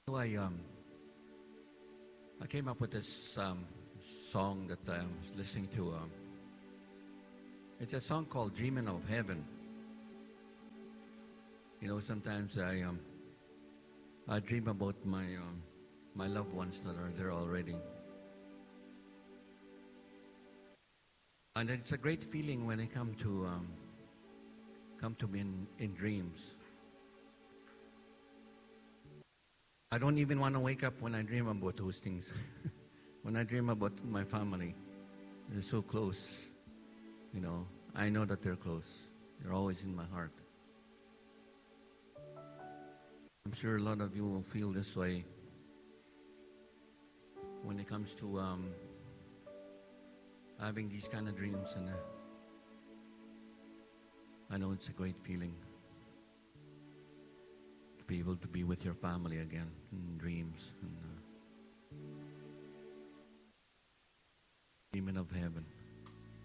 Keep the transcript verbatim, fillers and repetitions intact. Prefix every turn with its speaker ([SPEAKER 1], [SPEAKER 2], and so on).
[SPEAKER 1] So I um I came up with this um, song that I was listening to. Um, it's a song called "Dreaming of Heaven." You know, sometimes I um I dream about my um, my loved ones that are there already, and it's a great feeling when they come to um, come to me in, in dreams. I don't even want to wake up when I dream about those things. When I dream about my family, they're so close. You know, I know that they're close. They're always in my heart. I'm sure a lot of you will feel this way when it comes to um, having these kind of dreams, and uh, I know it's a great feeling to be able to be with your family again in dreams and uh, dreaming of heaven.